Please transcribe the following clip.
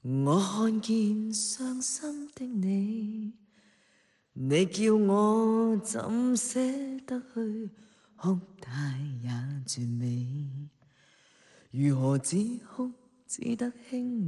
我看見傷心的你，你叫我怎捨得去哭態也絕美，如何止哭只得輕